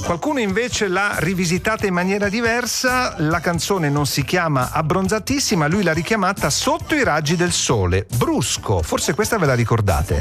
Qualcuno invece l'ha rivisitata in maniera diversa. La canzone non si chiama Abbronzatissima, lui l'ha richiamata Sotto i raggi del sole. Brusco, forse questa ve la ricordate.